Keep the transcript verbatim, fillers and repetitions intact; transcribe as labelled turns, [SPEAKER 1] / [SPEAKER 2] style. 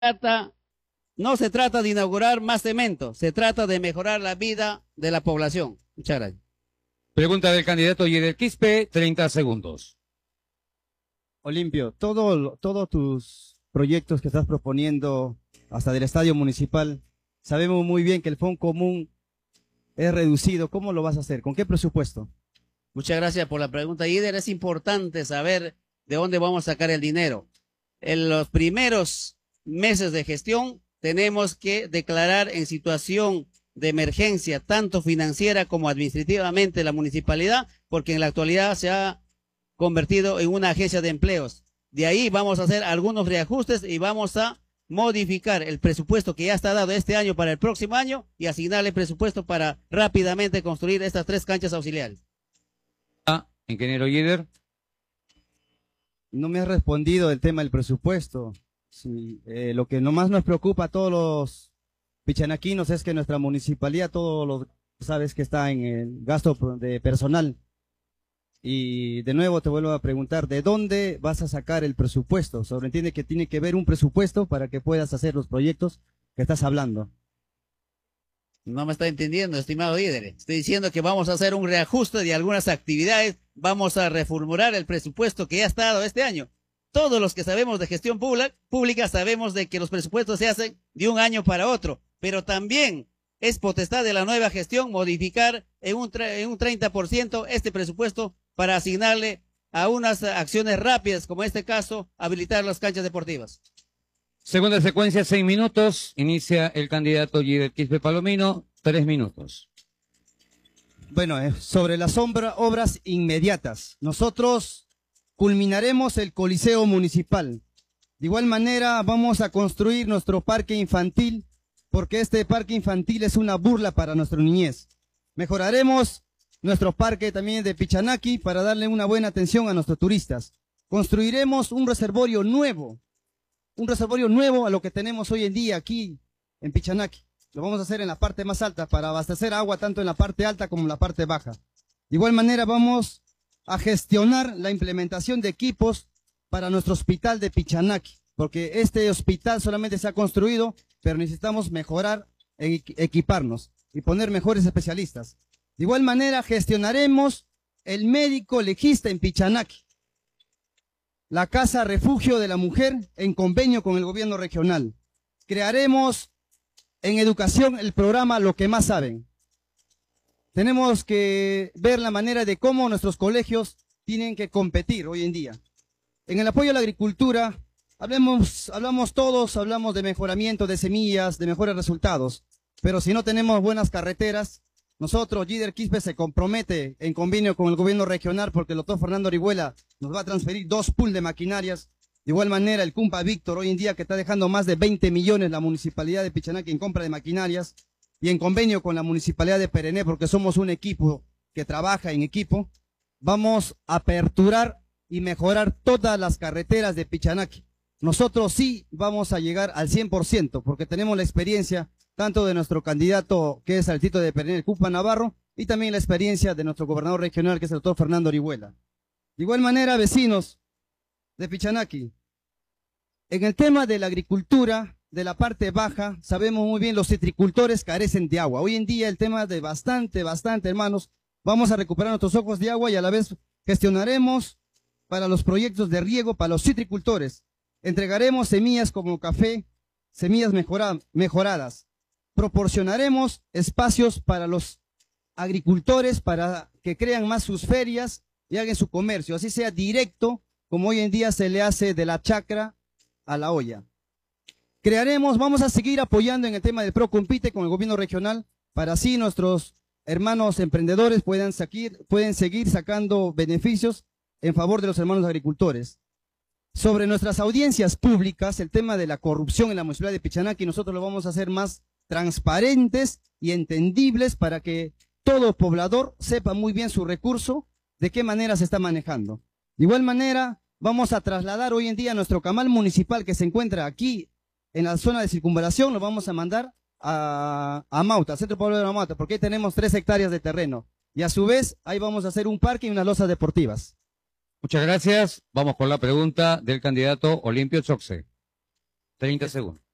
[SPEAKER 1] trata, no se trata de inaugurar más cemento, se trata de mejorar la vida de la población. Muchas gracias.
[SPEAKER 2] Pregunta del candidato Yeder Quispe, treinta segundos.
[SPEAKER 3] Olimpio, todo, todos tus proyectos que estás proponiendo, hasta del estadio municipal, sabemos muy bien que el fondo común es reducido. ¿Cómo lo vas a hacer? ¿Con qué presupuesto?
[SPEAKER 1] Muchas gracias por la pregunta, Yeder. Es importante saber de dónde vamos a sacar el dinero. En los primeros meses de gestión tenemos que declarar en situación de emergencia, tanto financiera como administrativamente, la municipalidad, porque en la actualidad se ha convertido en una agencia de empleos. De ahí vamos a hacer algunos reajustes y vamos a modificar el presupuesto que ya está dado este año para el próximo año y asignarle presupuesto para rápidamente construir estas tres canchas auxiliares.
[SPEAKER 2] Ah, ingeniero Yeder.
[SPEAKER 3] No me has respondido del tema del presupuesto. Sí, eh, lo que nomás nos preocupa a todos los pichanaquinos es que nuestra municipalidad, todo lo sabes que está en el gasto de personal. Y de nuevo te vuelvo a preguntar, ¿de dónde vas a sacar el presupuesto? Sobreentiende que tiene que haber un presupuesto para que puedas hacer los proyectos que estás hablando.
[SPEAKER 1] No me está entendiendo, estimado líder. Estoy diciendo que vamos a hacer un reajuste de algunas actividades, vamos a reformular el presupuesto que ya está dado este año. Todos los que sabemos de gestión pública sabemos de que los presupuestos se hacen de un año para otro, pero también es potestad de la nueva gestión modificar en un, en un treinta por ciento este presupuesto para asignarle a unas acciones rápidas, como en este caso, habilitar las canchas deportivas.
[SPEAKER 2] Segunda secuencia, seis minutos. Inicia el candidato Yeder Quispe Palomino, tres minutos.
[SPEAKER 3] Bueno, eh, sobre las obra, obras inmediatas, nosotros culminaremos el Coliseo Municipal. De igual manera, vamos a construir nuestro parque infantil, porque este parque infantil es una burla para nuestra niñez. Mejoraremos nuestro parque también de Pichanaki para darle una buena atención a nuestros turistas. Construiremos un reservorio nuevo, un reservorio nuevo a lo que tenemos hoy en día aquí en Pichanaki. Lo vamos a hacer en la parte más alta para abastecer agua tanto en la parte alta como en la parte baja. De igual manera vamos a gestionar la implementación de equipos para nuestro hospital de Pichanaki, porque este hospital solamente se ha construido, pero necesitamos mejorar e equiparnos y poner mejores especialistas. De igual manera gestionaremos el médico legista en Pichanaki, la Casa Refugio de la Mujer en convenio con el gobierno regional. Crearemos en educación el programa Lo que más saben. Tenemos que ver la manera de cómo nuestros colegios tienen que competir hoy en día. En el apoyo a la agricultura, hablemos, hablamos todos, hablamos de mejoramiento de semillas, de mejores resultados, pero si no tenemos buenas carreteras, nosotros, Yeder Quispe, se compromete en convenio con el gobierno regional porque el doctor Fernando Orihuela nos va a transferir dos pools de maquinarias. De igual manera, el Cumpa Víctor, hoy en día que está dejando más de veinte millones la municipalidad de Pichanaki en compra de maquinarias y en convenio con la municipalidad de Perené, porque somos un equipo que trabaja en equipo, vamos a aperturar y mejorar todas las carreteras de Pichanaki. Nosotros sí vamos a llegar al cien por ciento porque tenemos la experiencia tanto de nuestro candidato que es al título de Perené, el Cumpa Navarro, y también la experiencia de nuestro gobernador regional que es el doctor Fernando Orihuela. De igual manera, vecinos de Pichanaki, en el tema de la agricultura, de la parte baja, sabemos muy bien los citricultores carecen de agua. Hoy en día el tema de bastante, bastante, hermanos, vamos a recuperar nuestros ojos de agua y a la vez gestionaremos para los proyectos de riego para los citricultores. Entregaremos semillas como café, semillas mejora, mejoradas. Proporcionaremos espacios para los agricultores para que crean más sus ferias y hagan su comercio, así sea directo, como hoy en día se le hace de la chacra a la olla. Crearemos, vamos a seguir apoyando en el tema del Procompite con el gobierno regional, para así nuestros hermanos emprendedores puedan, seguir, pueden seguir sacando beneficios en favor de los hermanos agricultores. Sobre nuestras audiencias públicas, el tema de la corrupción en la municipalidad de Pichanaki, nosotros lo vamos a hacer más transparentes y entendibles para que todo poblador sepa muy bien su recurso, de qué manera se está manejando. De igual manera, vamos a trasladar hoy en día nuestro camal municipal que se encuentra aquí en la zona de circunvalación, lo vamos a mandar a, a Mauta, Centro Poblado de Mauta, porque ahí tenemos tres hectáreas de terreno. Y a su vez, ahí vamos a hacer un parque y unas losas deportivas.
[SPEAKER 2] Muchas gracias. Vamos con la pregunta del candidato Olimpio Choxe. treinta segundos.